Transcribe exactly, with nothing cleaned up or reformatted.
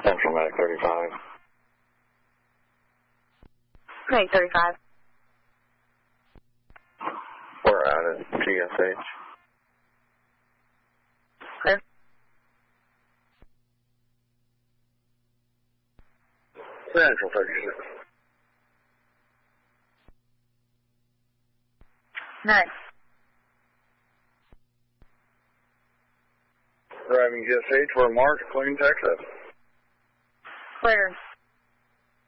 Central Medic thirty-five. Medic thirty-five. We're out at G S H. Clear. Central thirty-six. Nice. Driving G S H, we're Mark, Clean, Texas. Clear.